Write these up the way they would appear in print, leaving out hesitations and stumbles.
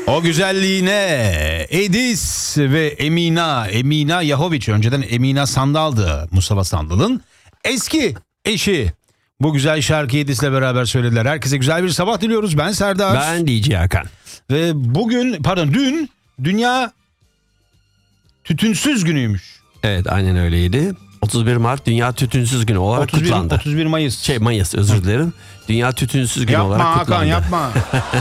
O güzelliğine Edis ve Emina Yahoviç, önceden Emina Sandal'dı, Mustafa Sandal'ın eski eşi. Bu güzel şarkıyı Edis'le beraber söylediler. Herkese güzel bir sabah diliyoruz. Ben Serdar. Ben DJ Hakan. Ve dün Dünya Tütünsüz Günü'ymüş. Evet, aynen öyleydi. 31 Mart Dünya Tütünsüz Günü olarak kutlandı. 31 Mayıs. Mayıs, özür dilerim. Dünya Tütünsüz Günü olarak kutlandı. Yapma.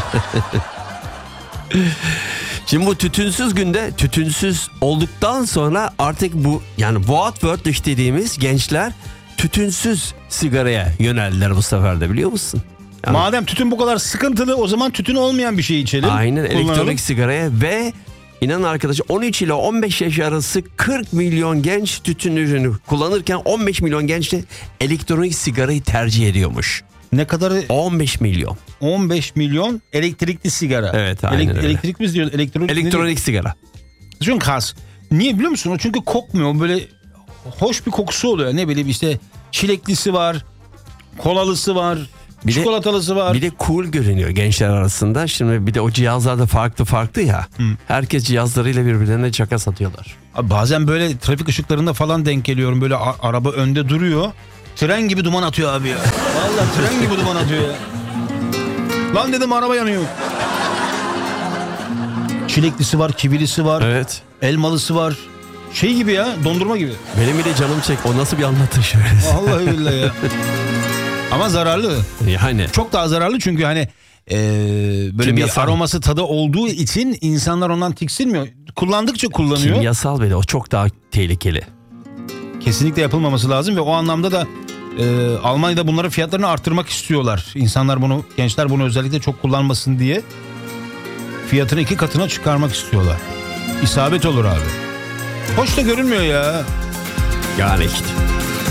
Şimdi bu tütünsüz günde, tütünsüz olduktan sonra artık bu, yani Wordlich dediğimiz gençler tütünsüz sigaraya yöneldiler bu sefer de, biliyor musun? Yani, madem tütün bu kadar sıkıntılı, o zaman tütün olmayan bir şey içelim. Aynen, kullanalım. elektronik sigaraya ve İnanın arkadaşlar, 13 ile 15 yaş arası 40 milyon genç tütün ürünü kullanırken 15 milyon genç de elektronik sigarayı tercih ediyormuş. Ne kadarı? 15 milyon. 15 milyon elektrikli sigara. Evet, aynen öyle. Elektrik mi diyoruz? Elektronik sigara. Çünkü kas. Niye biliyor musun? O çünkü kokmuyor. Böyle hoş bir kokusu oluyor. Ne bileyim işte, çileklisi var, kolalısı var, çikolatalısı var. Bir de cool görünüyor gençler arasında. Şimdi bir de o cihazlar da farklı ya. Herkes cihazlarıyla birbirlerine çaka satıyorlar. Bazen böyle trafik ışıklarında falan denk geliyorum. Böyle araba önde duruyor. Tren gibi duman atıyor abi ya. Vallahi tren gibi duman atıyor ya. Lan dedim, araba yanıyor. Çileklisi var, kivilisi var. Evet. Elmalısı var. Şey gibi ya, dondurma gibi. Benim bile canım çek. O nasıl bir anlatış öyle? Vallahi billahi ya. Ama zararlı. Yani. Çok daha zararlı çünkü hani böyle kimyasal. Bir aroması, tadı olduğu için insanlar ondan tiksinmiyor. Kullandıkça kullanıyor. Kimyasal bile, o çok daha tehlikeli. Kesinlikle yapılmaması lazım ve o anlamda da Almanya'da bunların fiyatlarını arttırmak istiyorlar. İnsanlar bunu, gençler bunu özellikle çok kullanmasın diye fiyatını 2 katına çıkarmak istiyorlar. İsabet olur abi. Hoş da görünmüyor ya. Yani işte.